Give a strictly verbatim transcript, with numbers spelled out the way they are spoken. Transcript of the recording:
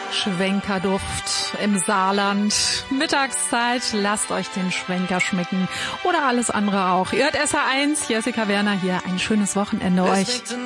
Schwenkerduft im Saarland. Mittagszeit, lasst euch den Schwenker schmecken oder alles andere auch. Ihr hört S R eins, Jessica Werner hier. Ein schönes Wochenende euch.